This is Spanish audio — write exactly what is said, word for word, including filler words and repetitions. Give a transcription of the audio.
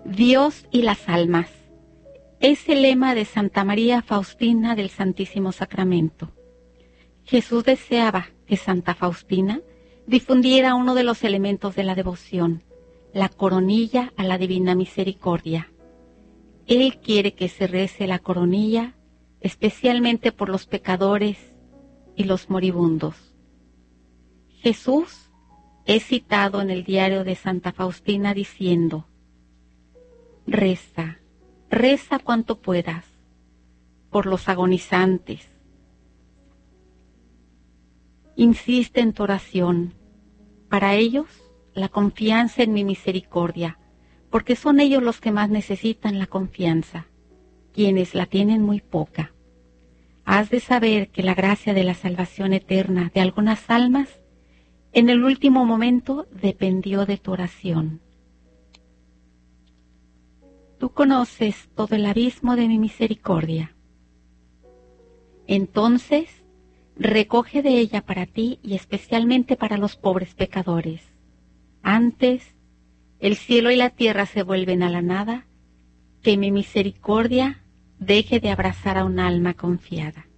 Dios y las almas. Es el lema de Santa María Faustina del Santísimo Sacramento. Jesús deseaba que Santa Faustina difundiera uno de los elementos de la devoción, la coronilla a la Divina Misericordia. Él quiere que se rece la coronilla, especialmente por los pecadores y los moribundos. Jesús es citado en el diario de Santa Faustina diciendo: reza, reza cuanto puedas, por los agonizantes. Insiste en tu oración. Para ellos, la confianza en mi misericordia, porque son ellos los que más necesitan la confianza, quienes la tienen muy poca. Has de saber que la gracia de la salvación eterna de algunas almas, en el último momento, dependió de tu oración. Tú conoces todo el abismo de mi misericordia. Entonces, recoge de ella para ti y especialmente para los pobres pecadores. Antes, el cielo y la tierra se vuelven a la nada, que mi misericordia deje de abrazar a un alma confiada.